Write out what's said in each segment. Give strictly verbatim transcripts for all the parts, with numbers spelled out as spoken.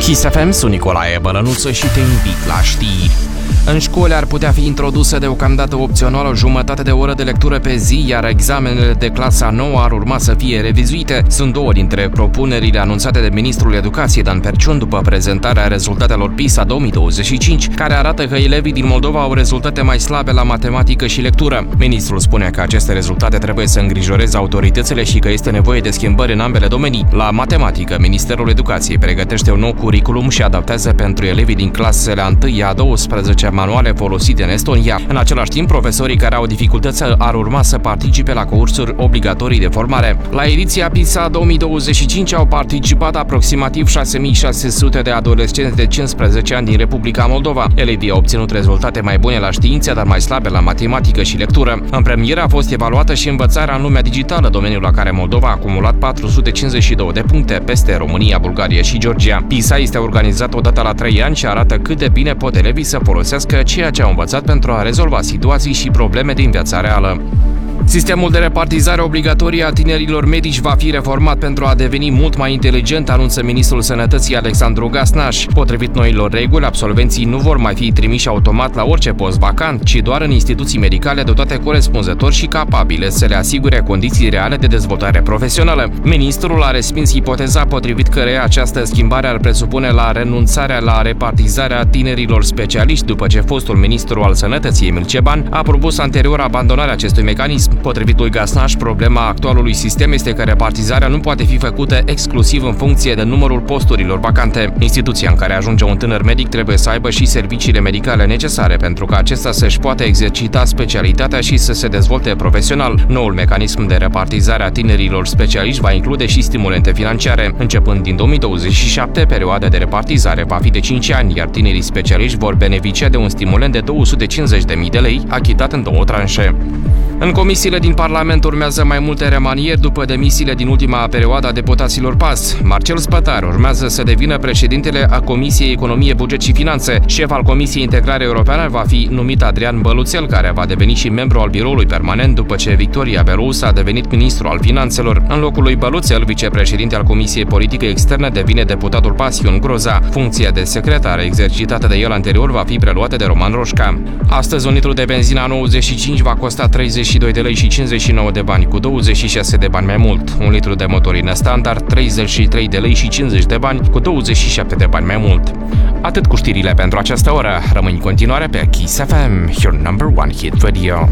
Kiss F M, sunt Nicolae Bălănuță și te invit la știri. În școli ar putea fi introdusă deocamdată opțional o jumătate de oră de lectură pe zi, iar examenele de clasa nouă ar urma să fie revizuite. Sunt două dintre propunerile anunțate de Ministrul Educației, Dan Perciun, după prezentarea rezultatelor PISA două mii douăzeci și cinci, care arată că elevii din Moldova au rezultate mai slabe la matematică și lectură. Ministrul spune că aceste rezultate trebuie să îngrijoreze autoritățile și că este nevoie de schimbări în ambele domenii. La matematică, Ministerul Educației pregătește un nou curriculum și adaptează pentru elevii din clasele a întâia a a douăsprezecea manuale folosite în Estonia. În același timp, profesorii care au dificultăți ar urma să participe la cursuri obligatorii de formare. La ediția PISA două mii douăzeci și cinci au participat aproximativ șase mii șase sute de adolescenți de cincisprezece ani din Republica Moldova. Elevii au obținut rezultate mai bune la științe, dar mai slabe la matematică și lectură. În premieră a fost evaluată și învățarea în lumea digitală, domeniul la care Moldova a acumulat patru sute cincizeci și doi de puncte, peste România, Bulgaria și Georgia. PISA este organizat odată la trei ani și arată cât de bine pot elevii să folosească ceea ce au învățat pentru a rezolva situații și probleme din viața reală. Sistemul de repartizare obligatorie a tinerilor medici va fi reformat pentru a deveni mult mai inteligent, anunță Ministrul Sănătății Alexandru Gasnaș. Potrivit noilor reguli, absolvenții nu vor mai fi trimiși automat la orice post vacant, ci doar în instituții medicale dotate corespunzător și capabile să le asigure condiții reale de dezvoltare profesională. Ministrul a respins ipoteza potrivit căreia această schimbare ar presupune la renunțarea la repartizarea tinerilor specialiști, după ce fostul ministru al Sănătății, Emil Ceban, a propus anterior abandonarea acestui mecanism. Potrivit lui Gasnaș, problema actualului sistem este că repartizarea nu poate fi făcută exclusiv în funcție de numărul posturilor vacante. Instituția în care ajunge un tânăr medic trebuie să aibă și serviciile medicale necesare pentru ca acesta să-și poată exercita specialitatea și să se dezvolte profesional. Noul mecanism de repartizare a tinerilor specialiști va include și stimulente financiare. Începând din două mii douăzeci și șapte, perioada de repartizare va fi de cinci ani, iar tinerii specialiști vor beneficia de un stimulent de două sute cincizeci de mii de lei, achitat în două tranșe. În comisiile din Parlament urmează mai multe remanieri după demisiile din ultima perioadă a deputaților P A S. Marcel Spătar urmează să devină președintele a Comisiei Economie, Buget și Finanțe. Șef al Comisiei Integrare Europeană va fi numit Adrian Băluțel, care va deveni și membru al biroului permanent după ce Victoria Belous a devenit ministru al finanțelor. În locul lui Băluțel, vicepreședinte al Comisiei Politică Externă devine deputatul Pasion Groza. Funcția de secretar exercitată de el anterior va fi preluată de Roman Roșca. Astăzi, un litru de benzină A nouăzeci și cinci va costa treizeci și doi de lei și cincizeci și nouă de bani, cu douăzeci și șase de bani mai mult. Un litru de motorină standard, treizeci și trei de lei și cincizeci de bani, cu douăzeci și șapte de bani mai mult. Atât cu știrile pentru această oră. Rămâi în continuare pe Kiss F M, your number one hit radio.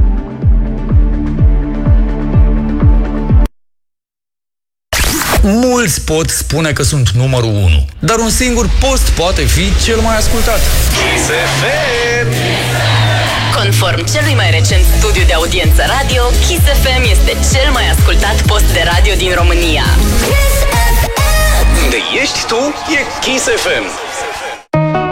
Mulți pot spune că sunt numărul unu, dar un singur post poate fi cel mai ascultat. Kiss F M! Conform celui mai recent studiu de audiență radio, Kiss F M este cel mai ascultat post de radio din România. Unde ești tu, e Kiss F M.